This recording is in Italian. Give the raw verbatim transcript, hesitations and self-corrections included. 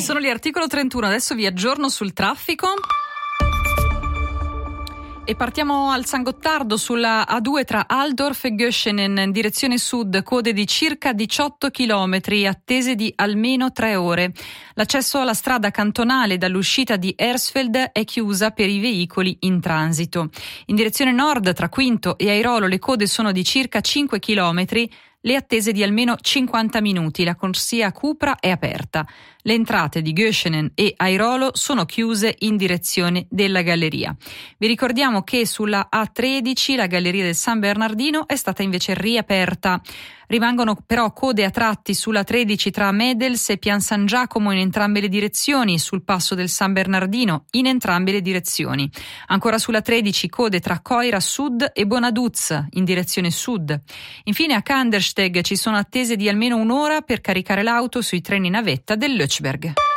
Sono lì, articolo trentuno, adesso vi aggiorno sul traffico. E partiamo al San Gottardo sulla A due tra Altdorf e Göschenen in direzione sud, code di circa diciotto chilometri, attese di almeno tre ore. L'accesso alla strada cantonale dall'uscita di Hersfeld è chiusa per i veicoli in transito. In direzione nord tra Quinto e Airolo le code sono di circa cinque chilometri, le attese di almeno cinquanta minuti. La corsia Cupra è aperta. Le entrate di Göschenen e Airolo sono chiuse in direzione della galleria. Vi ricordiamo che sulla A tredici la galleria del San Bernardino è stata invece riaperta. Rimangono però code a tratti sulla tredici tra Medels e Pian San Giacomo in entrambe le direzioni, sul passo del San Bernardino in entrambe le direzioni. Ancora sulla tredici code tra Coira Sud e Bonaduz in direzione sud. Infine a Kandersteg ci sono attese di almeno un'ora per caricare l'auto sui treni navetta del Lötschberg.